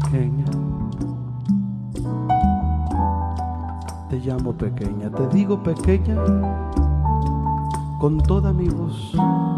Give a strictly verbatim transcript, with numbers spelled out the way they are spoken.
pequeña, te llamo pequeña, te digo pequeña con toda mi voz.